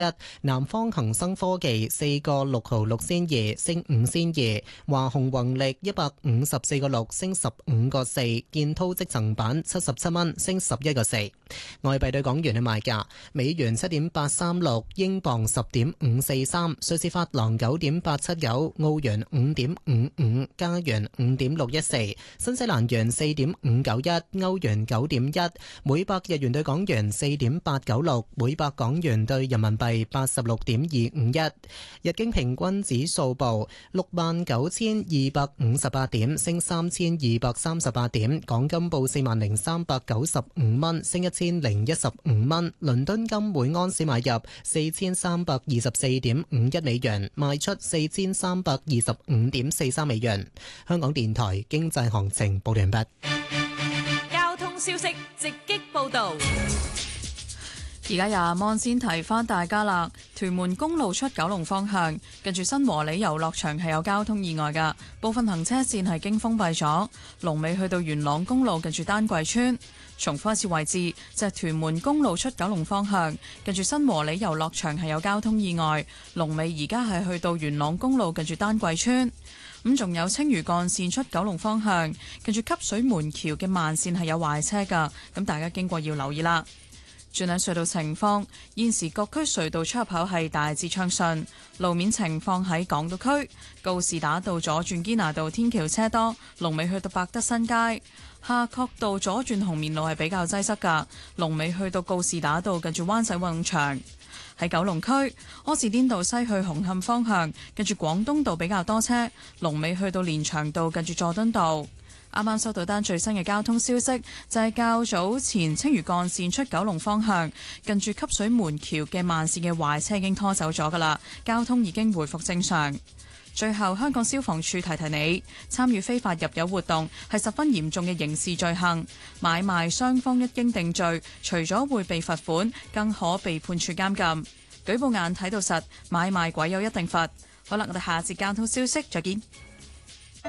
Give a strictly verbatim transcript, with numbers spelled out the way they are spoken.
南方恒生科技四個六毫六仙二升五仙二，華虹宏力一百五十四個六升十五個四，建滔積層板七十七蚊升十一個四。外幣對港元嘅賣價：美元七點八三六，英鎊十點五四三，瑞士法郎九點八七九，澳元五點五五，加元五點六一四，新西蘭元四點五九一，歐元九點一，每百日元對港元四點八九六，每百港元對人民幣八十六點二五一。日經平均指數報六萬九千二百五十八點，升三千二百三十八點。港金報四萬零三百九十五蚊，升一千零一十五蚊。倫敦金每安士買入四千三百二十四點五一美元，賣出四千三百二十五點四三美元。香港電台經濟行情報完畢。 交通消息直擊報道。 而家廿蚊先提翻大家啦，屯門公路出九龍方向，近住新和里遊樂場係有交通意外㗎，部分行車線係經封閉咗。龍尾去到元朗公路近住丹桂村。重複一次位置，就係屯門公路出九龍方向，近住新和里遊樂場係有交通意外。龍尾而家係去到元朗公路近住丹桂村。咁仲有青嶼幹線出九龍方向，近住汲水門橋嘅慢線係有壞車㗎，咁大家經過要留意啦。轉喺隧道情況，現時各區隧道出入口係大致暢順。路面情況喺港島區，告士打道左轉堅拿道天橋車多，龍尾去到百德新街；夏慤道左轉紅棉路係比較擠塞㗎，龍尾去到告士打道近住灣仔運動場。喺九龍區，柯士甸道西去紅磡方向，近住廣東道比較多車，龍尾去到連翔道近住佐敦道。啱啱收到單最新嘅交通消息，就係、是、較早前青嶼幹線出九龍方向，近住汲水門橋嘅慢線嘅壞車已經拖走咗㗎啦，交通已經回復正常。最後，香港消防處提提你，參與非法入油活動係十分嚴重嘅刑事罪行，買賣雙方一經定罪，除咗會被罰款，更可被判處監禁。舉報眼睇到實，買賣鬼有一定罰。好啦，我哋下節交通消息再見。